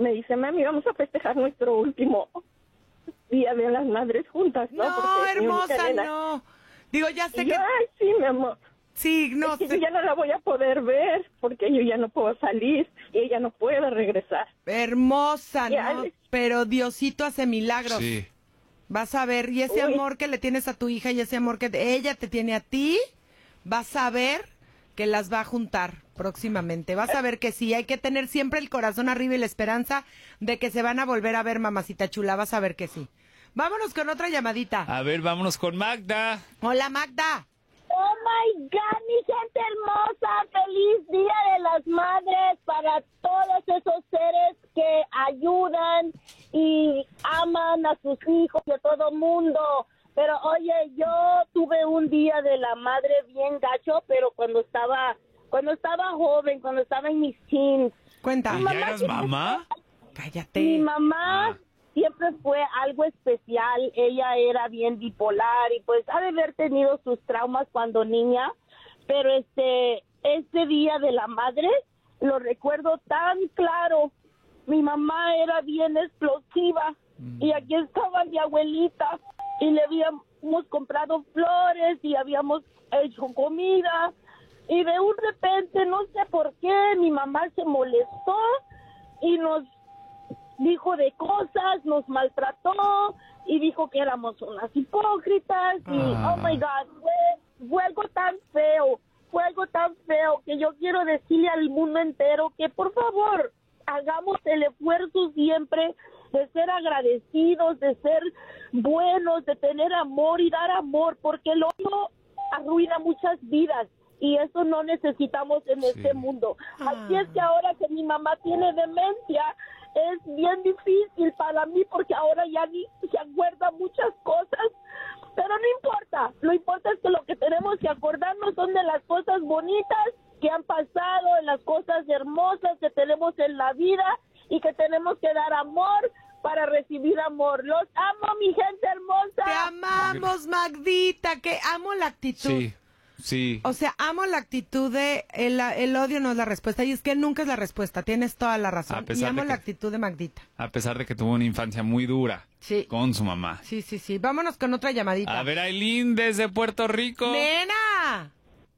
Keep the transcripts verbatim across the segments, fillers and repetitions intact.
me dice, mami, vamos a festejar nuestro último Día de las Madres juntas, ¿no? No, Porque hermosa, no. Digo, ya sé y que... yo, ay, sí, mi amor. Sí, no es que sé. yo ya no la voy a poder ver porque yo ya no puedo salir y ella no puede regresar. Hermosa, Ya, ¿no? Alex. Pero Diosito hace milagros. Sí. Vas a ver, y ese Uy. amor que le tienes a tu hija y ese amor que te- ella te tiene a ti, vas a ver que las va a juntar próximamente. Vas a ver que sí, hay que tener siempre el corazón arriba y la esperanza de que se van a volver a ver, mamacita chula. Vas a ver que sí. Vámonos con otra llamadita. A ver, vámonos con Magda. Hola, Magda. Oh my God, mi gente hermosa, feliz Día de las Madres para todos esos seres que ayudan y aman a sus hijos y a todo mundo. Pero oye, yo tuve un Día de la Madre bien gacho, pero cuando estaba cuando estaba joven, cuando estaba en mis teens. Cuenta. ¿Y ya eras mamá? Cállate. Mi mamá Ah. siempre fue algo especial. Ella era bien bipolar y pues ha de haber tenido sus traumas cuando niña. Pero este, este Día de la Madre lo recuerdo tan claro. Mi mamá era bien explosiva mm. y aquí estaba mi abuelita y le habíamos comprado flores y habíamos hecho comida. Y de un repente, no sé por qué, mi mamá se molestó y nos dijo de cosas, nos maltrató y dijo que éramos unas hipócritas y Ah. oh my God, fue, fue algo tan feo, fue algo tan feo que yo quiero decirle al mundo entero que por favor hagamos el esfuerzo siempre de ser agradecidos, de ser buenos, de tener amor y dar amor, porque el odio arruina muchas vidas. Y eso no necesitamos en sí. este mundo. Ah. Así es que ahora que mi mamá tiene demencia, es bien difícil para mí porque ahora ya ni se acuerda muchas cosas. Pero no importa. Lo importante es que lo que tenemos que acordarnos son de las cosas bonitas que han pasado, de las cosas hermosas que tenemos en la vida y que tenemos que dar amor para recibir amor. Los amo, mi gente hermosa. Te amamos, Magdita, que amo la actitud. Sí. Sí. O sea, amo la actitud de el, el odio no es la respuesta y es que nunca es la respuesta, tienes toda la razón. A Y pesar amo de la que- actitud de Magdita. A pesar de que tuvo una infancia muy dura. Sí. Con su mamá. Sí, sí, sí. Vámonos con otra llamadita. A ver, Aileen, desde Puerto Rico. ¡Nena!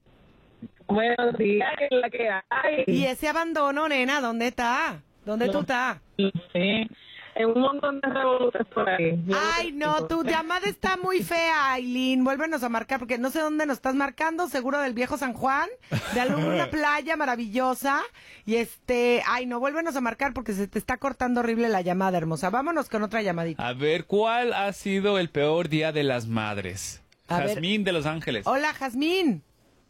Buenos días, ¿qué es la que hay? Y ese abandono, nena, ¿dónde está? ¿Dónde tú estás? Sí, en un montón de revoluciones por ahí. Yo Ay, no, tu llamada está muy fea, Aileen. Vuélvenos a marcar, porque no sé dónde nos estás marcando, seguro del viejo San Juan, de alguna playa maravillosa. Y este, ay, no, vuélvenos a marcar porque se te está cortando horrible la llamada, hermosa. Vámonos con otra llamadita. A ver, ¿cuál ha sido el peor día de las madres? A ver. Jazmín de Los Ángeles. Hola, Jazmín.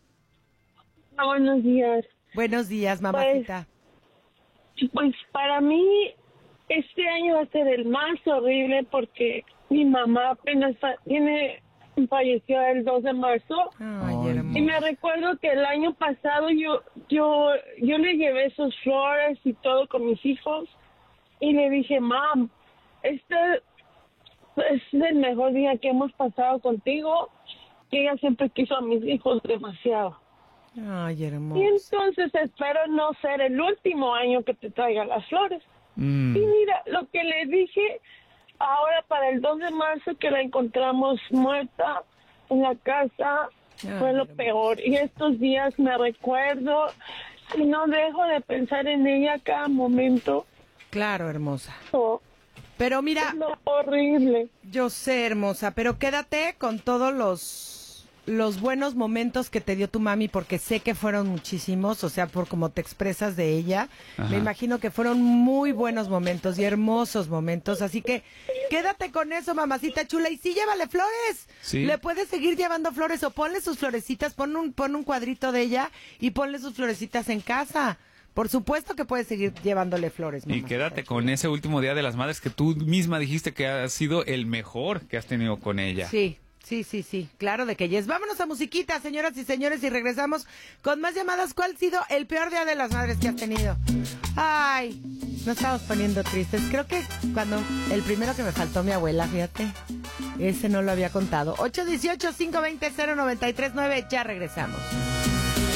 buenos días. Buenos días, mamacita. Pues para mí este año va a ser el más horrible porque mi mamá apenas fa- tiene falleció el dos de marzo. Ay, Ay, hermosa. Y me recuerdo que el año pasado yo yo yo le llevé sus flores y todo con mis hijos y le dije, mam, este es el mejor día que hemos pasado contigo. Que ella siempre quiso a mis hijos demasiado. Ay, Y hermosa. entonces espero no ser el último año que te traiga las flores. Mm. Y mira, lo que le dije ahora para el dos de marzo que la encontramos muerta en la casa Ay, fue lo hermosa. peor. Y estos días me recuerdo y no dejo de pensar en ella cada momento. Claro, hermosa. Oh, Pero mira, es lo horrible. yo sé, hermosa, pero quédate con todos los los buenos momentos que te dio tu mami, porque sé que fueron muchísimos, o sea, por como te expresas de ella, Ajá. me imagino que fueron muy buenos momentos y hermosos momentos, así que quédate con eso, mamacita chula, y sí, llévale flores, Sí. le puedes seguir llevando flores o ponle sus florecitas, pon un, pon un cuadrito de ella y ponle sus florecitas en casa. Por supuesto que puedes seguir llevándole flores, Y mamacita quédate chula. con ese último día de las madres que tú misma dijiste que ha sido el mejor que has tenido con ella. Sí, sí, sí, sí, claro de que yes. Vámonos a musiquita, señoras y señores, y regresamos con más llamadas. ¿Cuál ha sido el peor día de las madres que has tenido? Ay, nos estamos poniendo tristes. Creo que cuando el primero que me faltó mi abuela, fíjate, ese no lo había contado. ocho uno ocho, cinco dos cero, nueve tres nueve, ya regresamos.